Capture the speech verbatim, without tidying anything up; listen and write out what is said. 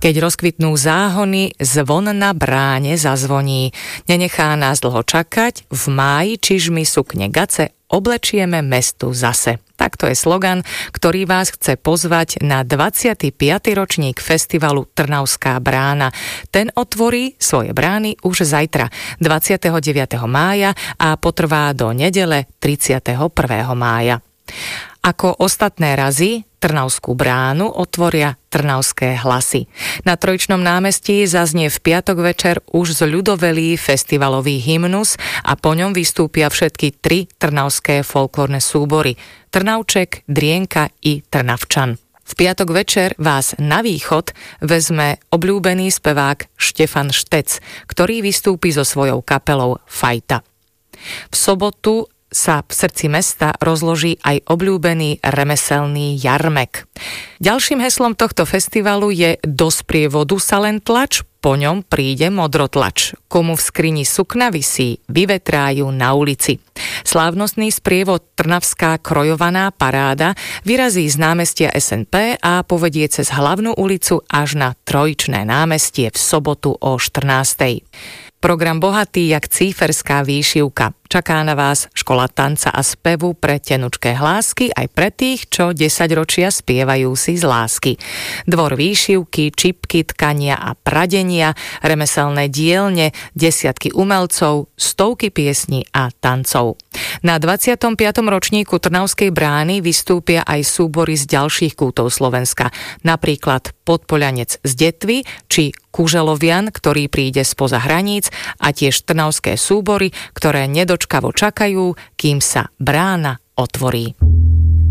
Keď rozkvitnú záhony, zvon na bráne zazvoní. Nenechá nás dlho čakať, v máji čižmy sukne gace, oblečieme mestu zase. Takto je slogan, ktorý vás chce pozvať na dvadsiaty piaty ročník festivalu Trnavská brána. Ten otvorí svoje brány už zajtra, dvadsiateho deviateho mája a potrvá do nedele tridsiateho prvého mája. Ako ostatné razy, Trnavskú bránu otvoria Trnavské hlasy. Na Trojičnom námestí zaznie v piatok večer už zľudovelý festivalový hymnus a po ňom vystúpia všetky tri trnavské folklórne súbory Trnavček, Drienka i Trnavčan. V piatok večer vás na východ vezme obľúbený spevák Štefan Štec, ktorý vystúpi so svojou kapelou Fajta. V sobotu sa v srdci mesta rozloží aj obľúbený remeselný jarmek. Ďalším heslom tohto festivalu je do sprievodu sa len tlač, po ňom príde modrotlač. Komu v skrini sukna visí, vyvetrájú na ulici. Slávnostný sprievod Trnavská krojovaná paráda vyrazí z námestia es en pé a povedie cez hlavnú ulicu až na Trojičné námestie v sobotu o štrnástej. Program bohatý jak cíferská výšivka. Čaká na vás škola tanca a spevu pre tenučké hlásky aj pre tých, čo desaťročia spievajú si z lásky. Dvor výšivky, čipky, tkania a pradenia, remeselné dielne, desiatky umelcov, stovky piesní a tancov. Na dvadsiatom piatom ročníku Trnavskej brány vystúpia aj súbory z ďalších kútov Slovenska, napríklad Podpoľanec z Detvy či Kuželovian, ktorý príde spoza hraníc, a tiež trnavské súbory, ktoré nedočkavo čakajú, kým sa brána otvorí.